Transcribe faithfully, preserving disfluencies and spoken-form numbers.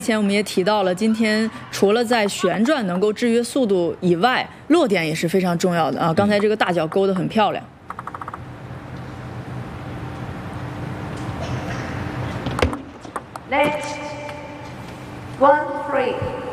之前我们也提到了，今天除了在旋转能够制约速度以外，落点也是非常重要的啊。刚才这个大脚勾得很漂亮。 Next, one three.